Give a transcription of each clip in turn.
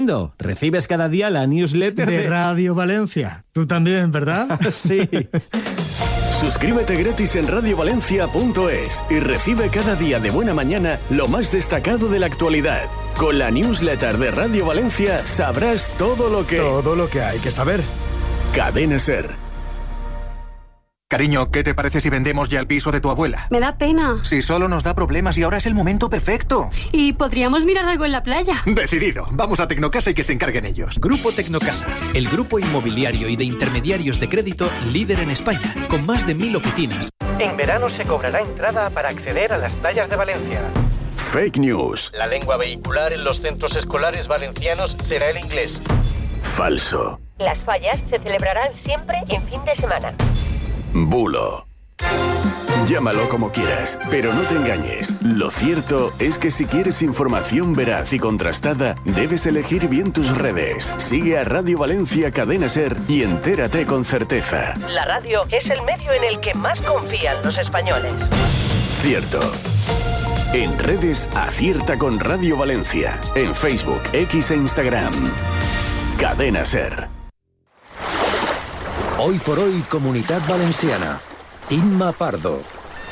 Recibes cada día la newsletter de Radio Valencia. Tú también, ¿verdad? Sí. Suscríbete gratis en radiovalencia.es y recibe cada día de buena mañana lo más destacado de la actualidad. Con la newsletter de Radio Valencia sabrás todo lo que hay que saber. Cadena SER. Cariño, ¿qué te parece si vendemos ya el piso de tu abuela? Me da pena. Si solo nos da problemas y ahora es el momento perfecto. Y podríamos mirar algo en la playa. Decidido. Vamos a Tecnocasa y que se encarguen ellos. Grupo Tecnocasa, el grupo inmobiliario y de intermediarios de crédito líder en España, con más de 1.000 oficinas. En verano se cobrará entrada para acceder a las playas de Valencia. Fake news. La lengua vehicular en los centros escolares valencianos será el inglés. Falso. Las fallas se celebrarán siempre en fin de semana. Bulo. Llámalo como quieras, pero no te engañes. Lo cierto es que si quieres información veraz y contrastada, debes elegir bien tus redes. Sigue a Radio Valencia Cadena SER y entérate con certeza. La radio es el medio en el que más confían los españoles. Cierto. En redes, acierta con Radio Valencia. En Facebook, X e Instagram. Cadena SER. Hoy por hoy, Comunitat Valenciana. Inma Pardo.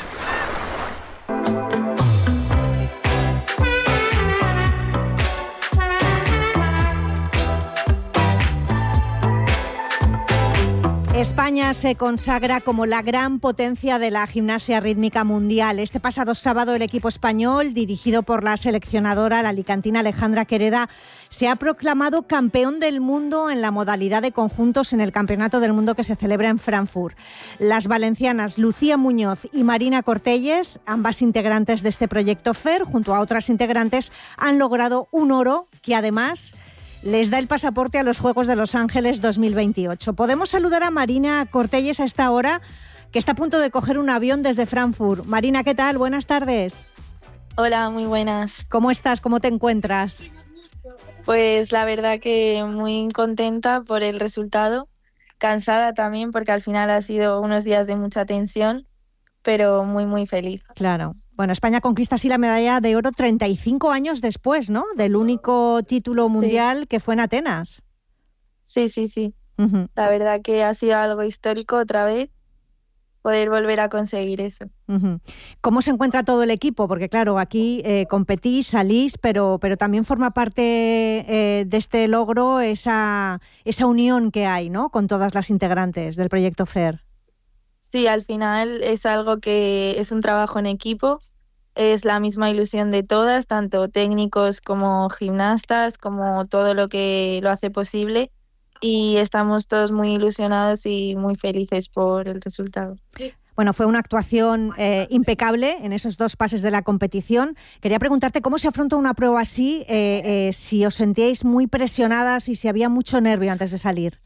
España se consagra como la gran potencia de la gimnasia rítmica mundial. Este pasado sábado el equipo español, dirigido por la seleccionadora, la alicantina Alejandra Quereda, se ha proclamado campeón del mundo en la modalidad de conjuntos en el Campeonato del Mundo que se celebra en Frankfurt. Las valencianas Lucía Muñoz y Marina Cortelles, ambas integrantes de este proyecto FER, junto a otras integrantes, han logrado un oro que además les da el pasaporte a los Juegos de Los Ángeles 2028. Podemos saludar a Marina Cortelles a esta hora, que está a punto de coger un avión desde Frankfurt. Marina, ¿qué tal? Buenas tardes. Hola, muy buenas. ¿Cómo estás? ¿Cómo te encuentras? Pues la verdad que muy contenta por el resultado, cansada también porque al final ha sido unos días de mucha tensión, pero muy, muy feliz. Claro. Bueno, España conquista así la medalla de oro 35 años después, ¿no? Del único título mundial que fue en Atenas. Sí. Uh-huh. La verdad que ha sido algo histórico otra vez, poder volver a conseguir eso. Uh-huh. ¿Cómo se encuentra todo el equipo? Porque claro, aquí competís, salís, pero también forma parte de este logro esa unión que hay, ¿no? Con todas las integrantes del proyecto FER. Sí, al final es algo que es un trabajo en equipo, es la misma ilusión de todas, tanto técnicos como gimnastas, como todo lo que lo hace posible, y estamos todos muy ilusionados y muy felices por el resultado. Bueno, fue una actuación impecable en esos dos pases de la competición. Quería preguntarte cómo se afronta una prueba así, si os sentíais muy presionadas y si había mucho nervio antes de salir.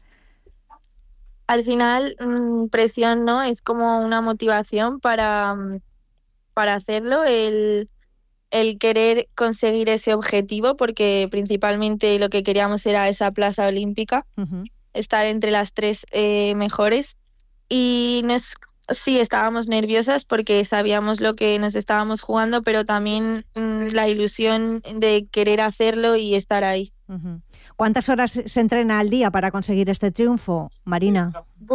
Al final, presión no, es como una motivación para hacerlo, el querer conseguir ese objetivo, porque principalmente lo que queríamos era esa plaza olímpica, uh-huh. Estar entre las 3 mejores. Y sí, estábamos nerviosas porque sabíamos lo que nos estábamos jugando, pero también la ilusión de querer hacerlo y estar ahí. Uh-huh. ¿Cuántas horas se entrena al día para conseguir este triunfo, Marina?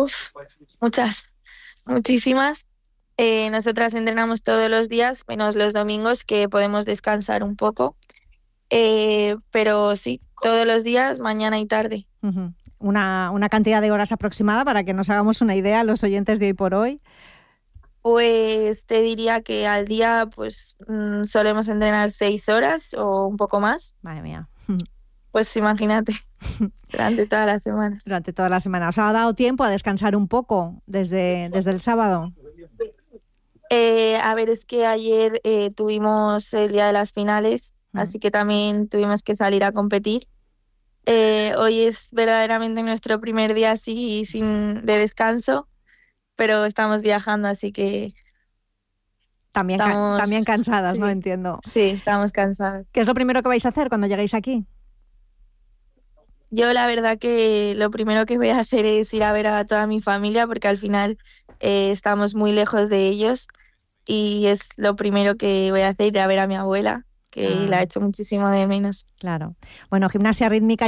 Muchísimas. Nosotras entrenamos todos los días, menos los domingos que podemos descansar un poco. Pero sí, todos los días, mañana y tarde. Uh-huh. Una cantidad de horas aproximada para que nos hagamos una idea los oyentes de Hoy por Hoy. Pues te diría que al día pues solemos entrenar 6 horas o un poco más. Madre mía. Pues imagínate, durante toda la semana. Durante toda la semana. ¿Os ha dado tiempo a descansar un poco desde el sábado? A ver, es que ayer tuvimos el día de las finales, así que también tuvimos que salir a competir. Hoy es verdaderamente nuestro primer día así de descanso, pero estamos viajando, así que también cansadas, sí, ¿no? Entiendo. Sí, estamos cansadas. ¿Qué es lo primero que vais a hacer cuando lleguéis aquí? Yo la verdad que lo primero que voy a hacer es ir a ver a toda mi familia, porque al final estamos muy lejos de ellos y es lo primero que voy a hacer, ir a ver a mi abuela. que la echo muchísimo de menos. Claro. Bueno, Gimnasia Rítmica